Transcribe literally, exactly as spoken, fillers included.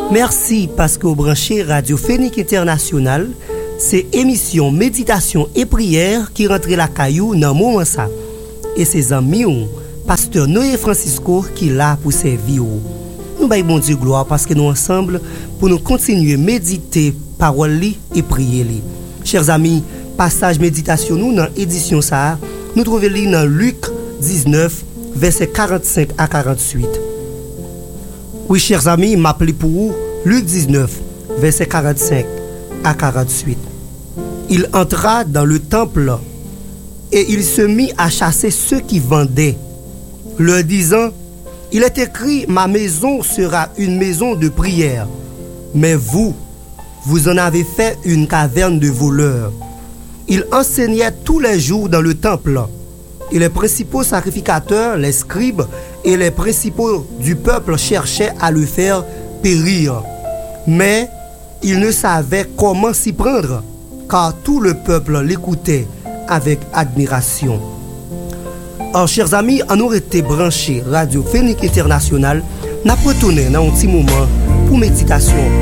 Merci parce que vous branchez Radio Phénix International. C'est émission méditation et prière qui rentre la caillou dans le moment ça. Et ses amis, pasteur Noé Francisco qui là pour servir. Nous baillons bon Dieu gloire parce que nous ensemble pour nous continuer à méditer parole et prier. Chers amis, passage méditation nous dans édition ça, nous trouvons dans Luc dix-neuf verset quarante-cinq à quarante-huit. Oui, chers amis, m'appelez pour vous Luc dix-neuf verset quarante-cinq à quarante-huit. Il entra dans le temple et il se mit à chasser ceux qui vendaient, leur disant: il est écrit, ma maison sera une maison de prière, mais vous, vous en avez fait une caverne de voleurs. Il enseignait tous les jours dans le temple, et les principaux sacrificateurs, les scribes et les principaux du peuple cherchaient à le faire périr. Mais il ne savait comment s'y prendre, car tout le peuple l'écoutait avec admiration. Alors, chers amis, on aurait été branchés Radio Phénix International. N'a pas retourné dans un petit moment pour méditation.